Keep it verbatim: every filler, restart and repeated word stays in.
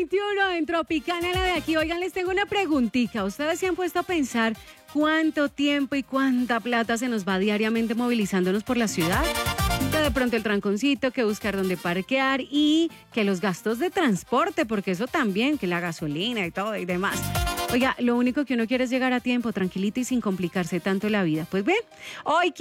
veintiuno en Tropicana, la de aquí. Oigan, les tengo una preguntita. ¿Ustedes se han puesto a pensar cuánto tiempo y cuánta plata se nos va diariamente movilizándonos por la ciudad? Que de pronto el tranconcito, que buscar dónde parquear y que los gastos de transporte, porque eso también, que la gasolina y todo y demás. Oiga, lo único que uno quiere es llegar a tiempo, tranquilito y sin complicarse tanto la vida. Pues bien, hoy